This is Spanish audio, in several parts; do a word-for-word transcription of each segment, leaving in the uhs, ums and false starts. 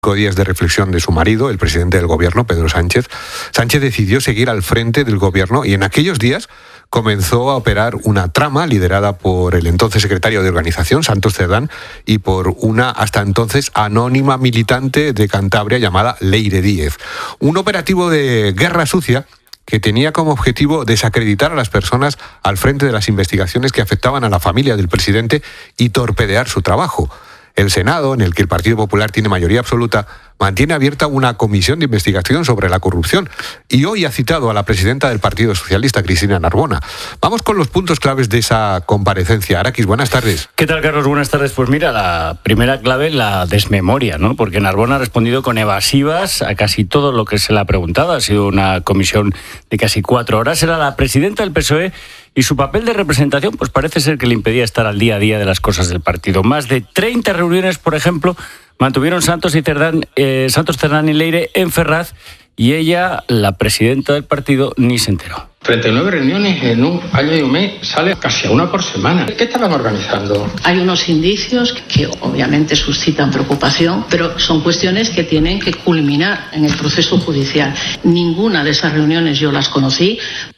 días de reflexión de su marido, el presidente del gobierno, Pedro Sánchez, Sánchez decidió seguir al frente del gobierno y en aquellos días comenzó a operar una trama liderada por el entonces secretario de Organización, Santos Cerdán, y por una hasta entonces anónima militante de Cantabria llamada Leire Díez. Un operativo de guerra sucia que tenía como objetivo desacreditar a las personas al frente de las investigaciones que afectaban a la familia del presidente y torpedear su trabajo. El Senado, en el que el Partido Popular tiene mayoría absoluta, mantiene abierta una comisión de investigación sobre la corrupción y hoy ha citado a la presidenta del Partido Socialista, Cristina Narbona. Vamos con los puntos claves de esa comparecencia. Araquis, buenas tardes. ¿Qué tal, Carlos? Buenas tardes. Pues mira, la primera clave, la desmemoria, ¿no? Porque Narbona ha respondido con evasivas a casi todo lo que se le ha preguntado. Ha sido una comisión de casi cuatro horas. Era la presidenta del P S O E y su papel de representación pues parece ser que le impedía estar al día a día de las cosas del partido. Más de treinta reuniones, por ejemplo, mantuvieron Santos y Cerdán, eh, Santos Cerdán y Leire en Ferraz y ella, la presidenta del partido, ni se enteró. treinta y nueve reuniones en un año y un mes, sale casi a una por semana. ¿Qué estaban organizando? Hay unos indicios que obviamente suscitan preocupación, pero son cuestiones que tienen que culminar en el proceso judicial. Ninguna de esas reuniones yo las conocí.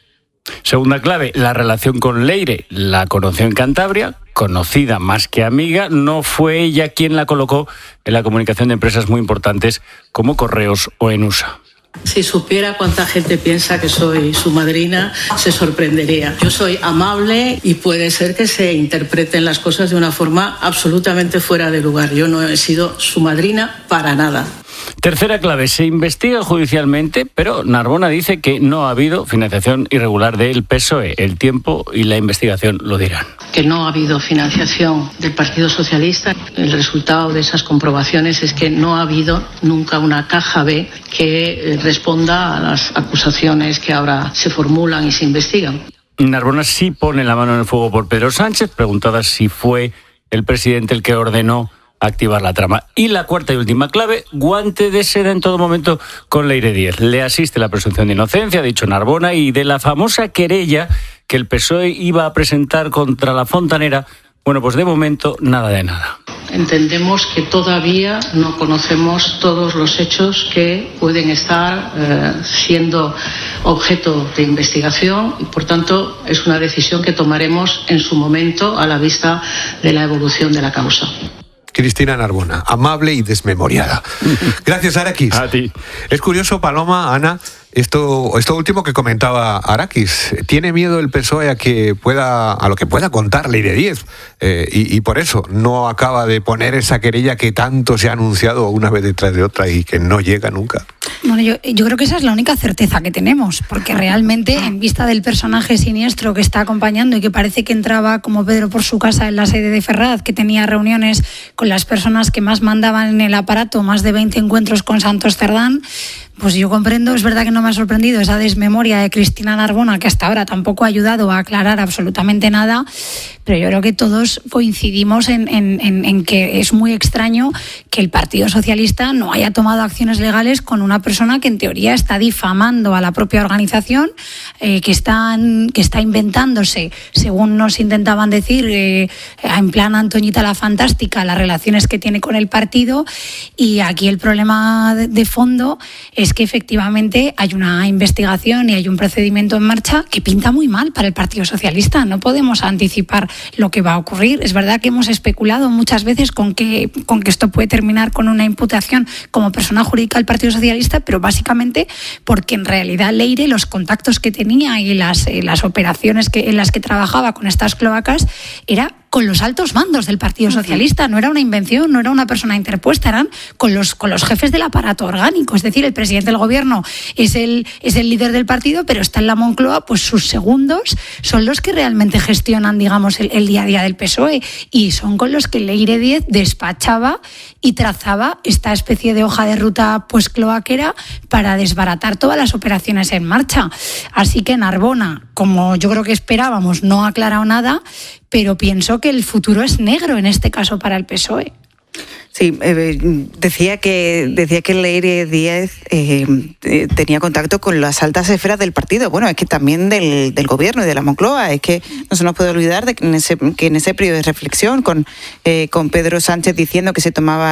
Segunda clave, la relación con Leire. La conoció en Cantabria, conocida más que amiga. No fue ella quien la colocó en la comunicación de empresas muy importantes como Correos o Enusa. Si supiera cuánta gente piensa que soy su madrina, se sorprendería. Yo soy amable y puede ser que se interpreten las cosas de una forma absolutamente fuera de lugar. Yo no he sido su madrina para nada. Tercera clave, se investiga judicialmente, pero Narbona dice que no ha habido financiación irregular del P S O E. El tiempo y la investigación lo dirán. Que no ha habido financiación del Partido Socialista. El resultado de esas comprobaciones es que no ha habido nunca una caja B que responda a las acusaciones que ahora se formulan y se investigan. Narbona sí pone la mano en el fuego por Pedro Sánchez, preguntada si fue el presidente el que ordenó activar la trama. Y la cuarta y última clave, guante de seda en todo momento con Leire Díez. Le asiste la presunción de inocencia, ha dicho Narbona, y de la famosa querella que el P S O E iba a presentar contra la Fontanera, bueno, pues de momento nada de nada. Entendemos que todavía no conocemos todos los hechos que pueden estar eh, siendo objeto de investigación y, por tanto, es una decisión que tomaremos en su momento a la vista de la evolución de la causa. Cristina Narbona, amable y desmemoriada. Gracias, Araquis. A ti. Es curioso, Paloma, Ana, esto, esto último que comentaba Araquis. ¿Tiene miedo el P S O E a que pueda, a lo que pueda contar Leire Díez? Eh, y, y por eso no acaba de poner esa querella que tanto se ha anunciado una vez detrás de otra y que no llega nunca. Bueno, yo, yo creo que esa es la única certeza que tenemos, porque realmente, en vista del personaje siniestro que está acompañando y que parece que entraba como Pedro por su casa en la sede de Ferraz, que tenía reuniones con las personas que más mandaban en el aparato, más de veinte encuentros con Santos Cerdán, pues yo comprendo, es verdad que no me ha sorprendido esa desmemoria de Cristina Narbona, que hasta ahora tampoco ha ayudado a aclarar absolutamente nada, pero yo creo que todos coincidimos en, en, en, en que es muy extraño que el Partido Socialista no haya tomado acciones legales con una persona que en teoría está difamando a la propia organización, eh, que, están, que está inventándose, según nos intentaban decir, eh, en plan Antoñita la Fantástica, las relaciones que tiene con el partido, y aquí el problema de, de fondo es que efectivamente hay una investigación y hay un procedimiento en marcha que pinta muy mal para el Partido Socialista. No podemos anticipar lo que va a ocurrir. Es verdad que hemos especulado muchas veces con que, con que esto puede terminar con una imputación como persona jurídica del Partido Socialista, pero básicamente porque en realidad Leire, los contactos que tenía y las, eh, las operaciones que, en las que trabajaba con estas cloacas era con los altos mandos del Partido Socialista. No era una invención, no era una persona interpuesta, eran con los, con los jefes del aparato orgánico. Es decir, el presidente del gobierno es el, es el líder del partido, pero está en la Moncloa, pues sus segundos son los que realmente gestionan, digamos, el, el día a día del P S O E, y son con los que Leire Díez despachaba y trazaba esta especie de hoja de ruta pues cloaquera para desbaratar todas las operaciones en marcha. Así que Narbona, como yo creo que esperábamos, no ha aclarado nada, pero pienso que el futuro es negro en este caso para el P S O E. Sí, eh, decía que decía que Leire Díez eh, eh, tenía contacto con las altas esferas del partido. Bueno, es que también del, del gobierno y de la Moncloa. Es que no se nos puede olvidar de que en ese, que en ese periodo de reflexión con, eh, con Pedro Sánchez diciendo que se tomaba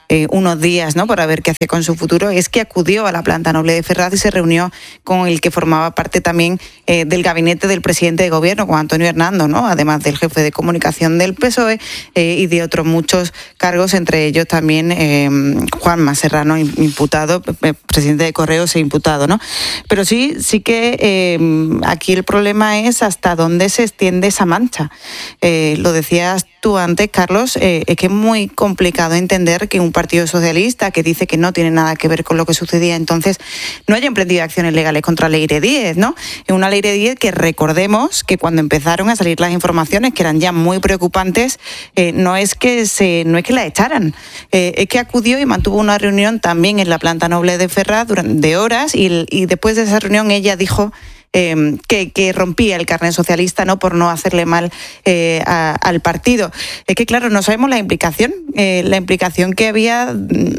eh, unos días, ¿no?, para ver qué hace con su futuro, es que acudió a la planta noble de Ferraz y se reunió con el que formaba parte también eh, del gabinete del presidente de gobierno, con Antonio Hernando, ¿no?, además del jefe de comunicación del P S O E eh, y de otros muchos cargos, entre ellos también eh, Juanma Serrano, imputado, presidente de Correos e imputado, ¿no? Pero sí, sí que eh, aquí el problema es hasta dónde se extiende esa mancha. Eh, lo decías tú antes, Carlos, eh, es que es muy complicado entender que un partido socialista que dice que no tiene nada que ver con lo que sucedía entonces no haya emprendido acciones legales contra Leire Díez, ¿no? Es una Leire Díez que recordemos que cuando empezaron a salir las informaciones, que eran ya muy preocupantes, eh, no es que se, no es que la echaran, eh, es que acudió y mantuvo una reunión también en la planta noble de Ferraz durante horas y, y después de esa reunión ella dijo Eh, que, que rompía el carnet socialista, no por no hacerle mal eh, a, al partido. Es que, claro, no sabemos la implicación, eh, la implicación que había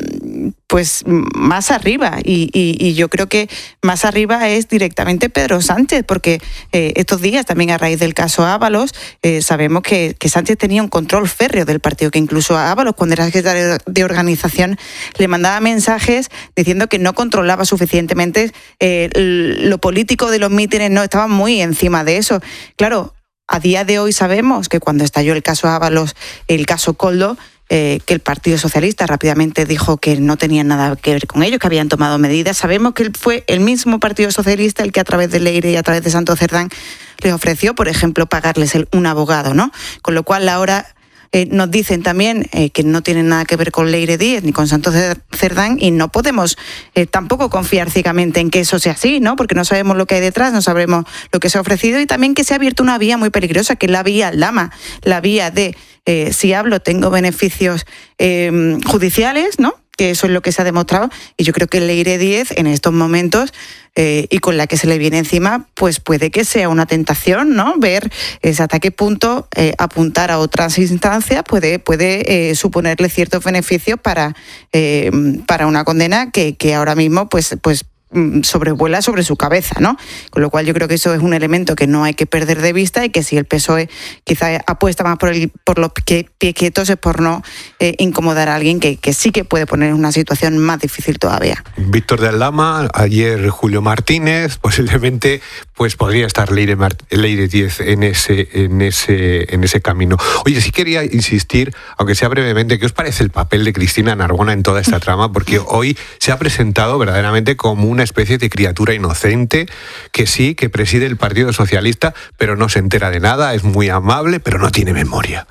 pues más arriba y, y, y yo creo que más arriba es directamente Pedro Sánchez, porque eh, estos días también a raíz del caso Ábalos eh, sabemos que, que Sánchez tenía un control férreo del partido, que incluso a Ábalos, cuando era secretario de organización, le mandaba mensajes diciendo que no controlaba suficientemente eh, lo político de los mítines, no, estaba muy encima de eso. Claro, a día de hoy sabemos que cuando estalló el caso Ábalos, el caso Koldo, Eh, que el Partido Socialista rápidamente dijo que no tenía nada que ver con ello, que habían tomado medidas. Sabemos que fue el mismo Partido Socialista el que a través de Leire y a través de Santos Cerdán les ofreció, por ejemplo, pagarles el, un abogado, ¿no? Con lo cual ahora eh, nos dicen también eh, que no tienen nada que ver con Leire Díez ni con Santos Cerdán y no podemos eh, tampoco confiar ciegamente en que eso sea así, ¿no? Porque no sabemos lo que hay detrás, no sabemos lo que se ha ofrecido y también que se ha abierto una vía muy peligrosa, que es la vía Lama, la vía de Eh, si hablo, tengo beneficios eh, judiciales, ¿no? Que eso es lo que se ha demostrado. Y yo creo que Leire Díez, en estos momentos, eh, y con la que se le viene encima, pues puede que sea una tentación, ¿no? Ver eh, hasta qué punto eh, apuntar a otras instancias puede, puede eh, suponerle ciertos beneficios para, eh, para una condena que, que ahora mismo, pues, pues sobrevuela sobre su cabeza, ¿no? Con lo cual yo creo que eso es un elemento que no hay que perder de vista y que si el P S O E quizá apuesta más por, el, por los pies quietos es por no eh, incomodar a alguien que, que sí que puede poner en una situación más difícil todavía. Víctor de Aldama, ayer Julio Martínez, posiblemente pues podría estar Leire, Mart- Leire Díez en ese, en, ese, en ese camino. Oye, sí quería insistir, aunque sea brevemente, ¿qué os parece el papel de Cristina Narbona en toda esta trama? Porque hoy se ha presentado verdaderamente como un una especie de criatura inocente que sí, que preside el Partido Socialista, pero no se entera de nada, es muy amable, pero no tiene memoria.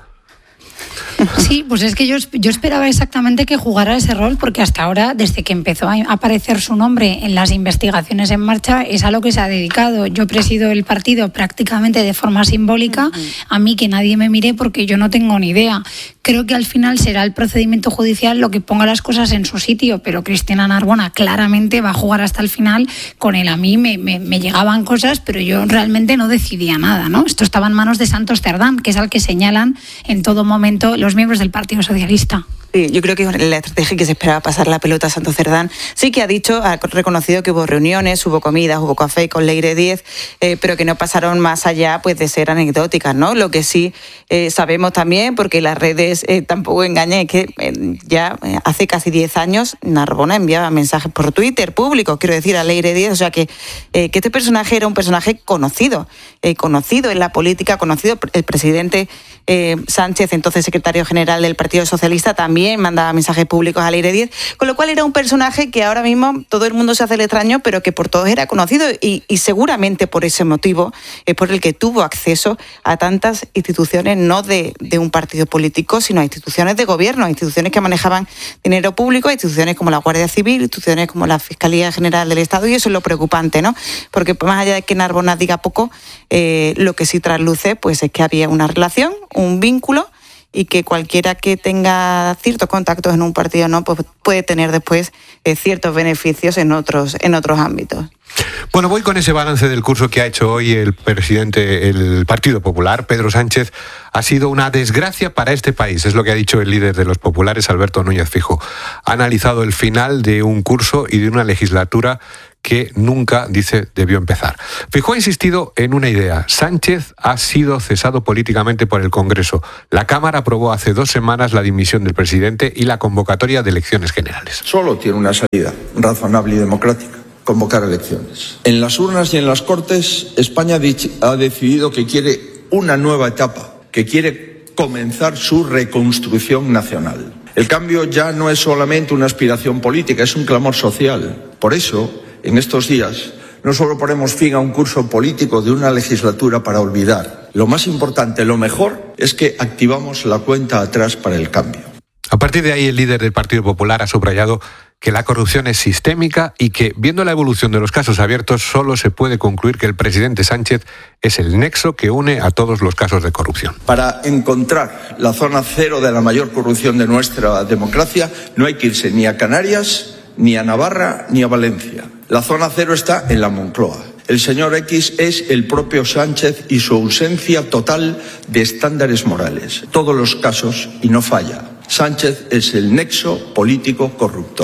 Sí, pues es que yo, yo esperaba exactamente que jugara ese rol, porque hasta ahora, desde que empezó a aparecer su nombre en las investigaciones en marcha, es a lo que se ha dedicado. Yo presido el partido prácticamente de forma simbólica, a mí que nadie me mire porque yo no tengo ni idea. Creo que al final será el procedimiento judicial lo que ponga las cosas en su sitio, pero Cristina Narbona claramente va a jugar hasta el final con él. A mí me, me, me llegaban cosas, pero yo realmente no decidía nada, ¿no? Esto estaba en manos de Santos Cerdán, que es al que señalan en todo momento los miembros del Partido Socialista. Sí, yo creo que la estrategia que se esperaba pasar la pelota a Santos Cerdán sí que ha dicho, ha reconocido que hubo reuniones, hubo comidas, hubo café con Leire Díez, eh, pero que no pasaron más allá pues de ser anecdóticas, ¿no? Lo que sí eh, sabemos también, porque las redes eh, tampoco engañan, es que eh, ya hace casi diez años Narbona enviaba mensajes por Twitter públicos, quiero decir, a Leire Díez, o sea que, eh, que este personaje era un personaje conocido, eh, conocido en la política, conocido el presidente eh, Sánchez, entonces secretario general del Partido Socialista, también mandaba mensajes públicos a Leire Díez, con lo cual era un personaje que ahora mismo todo el mundo se hace el extraño, pero que por todos era conocido y, y seguramente por ese motivo es por el que tuvo acceso a tantas instituciones, no de, de un partido político, sino a instituciones de gobierno, a instituciones que manejaban dinero público, a instituciones como la Guardia Civil, instituciones como la Fiscalía General del Estado, y eso es lo preocupante, ¿no? Porque más allá de que Narbona diga poco, eh, lo que sí trasluce pues es que había una relación, un vínculo, y que cualquiera que tenga ciertos contactos en un partido no pues puede tener después eh, ciertos beneficios en otros en otros ámbitos. Bueno, voy con ese balance del curso que ha hecho hoy el presidente del Partido Popular, Pedro Sánchez. Ha sido una desgracia para este país, es lo que ha dicho el líder de los populares, Alberto Núñez Fijo. Ha analizado el final de un curso y de una legislatura que nunca, dice, debió empezar. Feijóo ha insistido en una idea. Sánchez ha sido cesado políticamente por el Congreso. La Cámara aprobó hace dos semanas la dimisión del presidente y la convocatoria de elecciones generales. Solo tiene una salida razonable y democrática: convocar elecciones. En las urnas y en las Cortes, España ha decidido que quiere una nueva etapa, que quiere comenzar su reconstrucción nacional. El cambio ya no es solamente una aspiración política, es un clamor social. Por eso, en estos días, no solo ponemos fin a un curso político de una legislatura para olvidar. Lo más importante, lo mejor, es que activamos la cuenta atrás para el cambio. A partir de ahí, el líder del Partido Popular ha subrayado que la corrupción es sistémica y que, viendo la evolución de los casos abiertos, solo se puede concluir que el presidente Sánchez es el nexo que une a todos los casos de corrupción. Para encontrar la zona cero de la mayor corrupción de nuestra democracia, no hay que irse ni a Canarias, ni a Navarra, ni a Valencia. La zona cero está en la Moncloa. El señor X es el propio Sánchez y su ausencia total de estándares morales. Todos los casos, y no falla, Sánchez es el nexo político corruptor.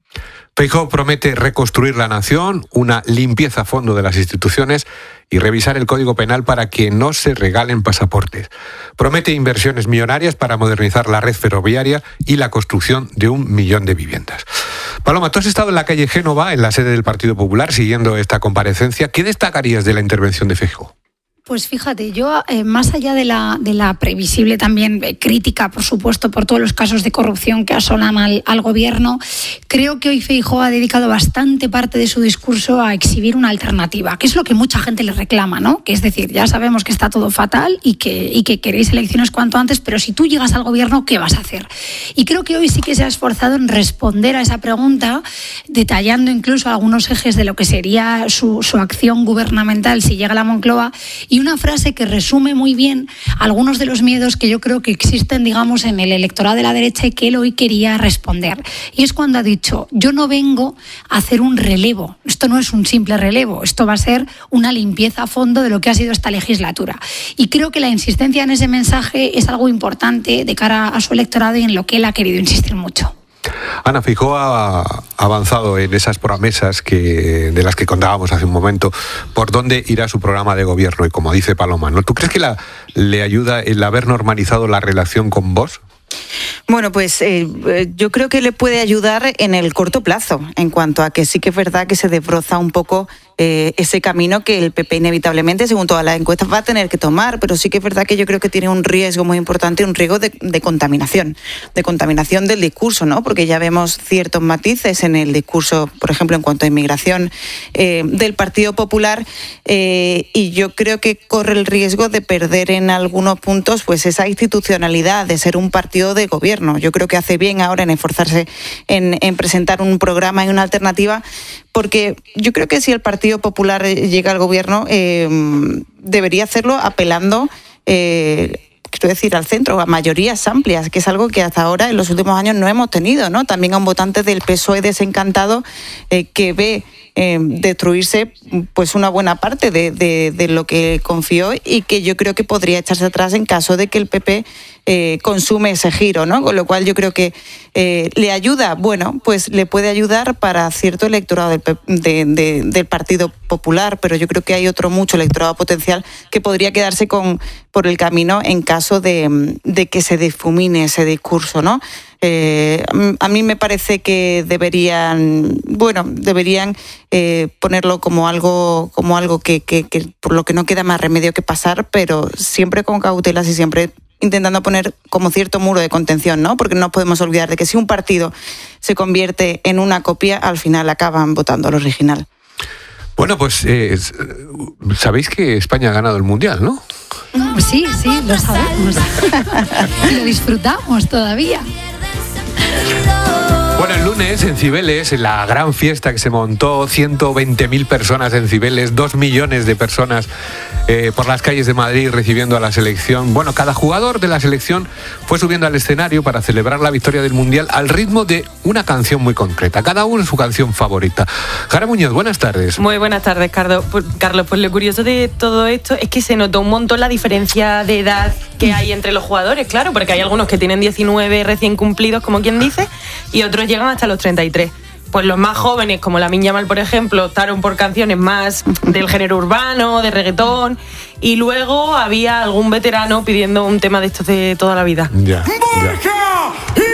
Feijóo promete reconstruir la nación, una limpieza a fondo de las instituciones y revisar el Código Penal para que no se regalen pasaportes. Promete inversiones millonarias para modernizar la red ferroviaria y la construcción de un millón de viviendas. Paloma, tú has estado en la calle Génova, en la sede del Partido Popular, siguiendo esta comparecencia. ¿Qué destacarías de la intervención de Feijóo? Pues fíjate, yo eh, más allá de la, de la previsible también eh, crítica, por supuesto, por todos los casos de corrupción que asolan al, al gobierno, creo que hoy Feijóo ha dedicado bastante parte de su discurso a exhibir una alternativa, que es lo que mucha gente le reclama, ¿no? Que es decir, ya sabemos que está todo fatal y que, y que queréis elecciones cuanto antes, pero si tú llegas al gobierno, ¿qué vas a hacer? Y creo que hoy sí que se ha esforzado en responder a esa pregunta, detallando incluso algunos ejes de lo que sería su, su acción gubernamental si llega a la Moncloa, y una frase que resume muy bien algunos de los miedos que yo creo que existen, digamos, en el electorado de la derecha y que él hoy quería responder. Y es cuando ha dicho: yo no vengo a hacer un relevo, esto no es un simple relevo, esto va a ser una limpieza a fondo de lo que ha sido esta legislatura. Y creo que la insistencia en ese mensaje es algo importante de cara a su electorado y en lo que él ha querido insistir mucho. Ana, Feijóo ha avanzado en esas promesas que, de las que contábamos hace un momento, por dónde irá su programa de gobierno. Y como dice Paloma, ¿no? ¿Tú crees que la, le ayuda el haber normalizado la relación con Vox? Bueno, pues eh, yo creo que le puede ayudar en el corto plazo, en cuanto a que sí que es verdad que se desbroza un poco eh, ese camino que el P P inevitablemente, según todas las encuestas, va a tener que tomar, pero sí que es verdad que yo creo que tiene un riesgo muy importante, un riesgo de, de contaminación, de contaminación del discurso, ¿no? Porque ya vemos ciertos matices en el discurso, por ejemplo, en cuanto a inmigración eh, del Partido Popular, eh, y yo creo que corre el riesgo de perder en algunos puntos pues esa institucionalidad de ser un partido de gobierno. Yo creo que hace bien ahora en esforzarse en, en presentar un programa y una alternativa, porque yo creo que si el Partido Popular llega al gobierno, eh, debería hacerlo apelando, eh, quiero decir, al centro, a mayorías amplias, que es algo que hasta ahora en los últimos años no hemos tenido, ¿no? También a un votante del P S O E desencantado eh, que ve eh, destruirse pues una buena parte de, de, de lo que confió y que yo creo que podría echarse atrás en caso de que el P P eh, consume ese giro, ¿no? Con lo cual yo creo que eh, le ayuda, bueno, pues le puede ayudar para cierto electorado del, de, de, del Partido Popular, pero yo creo que hay otro mucho electorado potencial que podría quedarse con por el camino en caso de, de que se difumine ese discurso, ¿no? Eh, a mí me parece que deberían, bueno, deberían eh, ponerlo como algo, como algo que, que, que por lo que no queda más remedio que pasar, pero siempre con cautelas y siempre intentando poner como cierto muro de contención, ¿no? Porque no podemos olvidar de que si un partido se convierte en una copia, al final acaban votando al original. Bueno, pues eh, sabéis que España ha ganado el Mundial, ¿no? Sí, sí, lo sabemos. Y lo disfrutamos todavía. Bueno, el lunes en Cibeles, en la gran fiesta que se montó, ciento veinte mil personas en Cibeles, dos millones de personas eh, por las calles de Madrid recibiendo a la selección. Bueno, cada jugador de la selección fue subiendo al escenario para celebrar la victoria del Mundial al ritmo de una canción muy concreta, cada uno su canción favorita. Jara Muñoz, buenas tardes. Muy buenas tardes, Carlos. Pues, Carlos, pues lo curioso de todo esto es que se notó un montón la diferencia de edad que hay entre los jugadores, claro, porque hay algunos que tienen diecinueve recién cumplidos, como quien dice, y otros llegan hasta los treinta y tres. pues los más jóvenes, como Lamine Yamal, por ejemplo, optaron por canciones más del género urbano, de reggaetón, y luego había algún veterano pidiendo un tema de estos de toda la vida. Ya, ya.